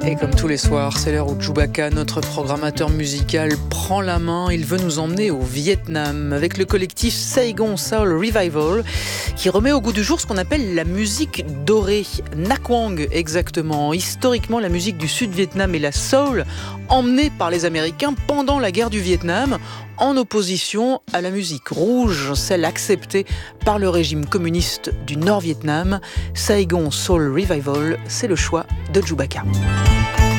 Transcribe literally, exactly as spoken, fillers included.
Et comme tous les soirs, c'est l'heure où Chewbacca, notre programmateur musical, prend la main. Il veut nous emmener au Vietnam avec le collectif Saigon Soul Revival qui remet au goût du jour ce qu'on appelle la musique dorée. Nak Wong exactement. Historiquement, la musique du Sud-Vietnam et la soul emmenée par les Américains pendant la guerre du Vietnam en opposition à la musique rouge, celle acceptée par le régime communiste du Nord-Vietnam. Saigon Soul Revival, c'est le choix de Chewbacca.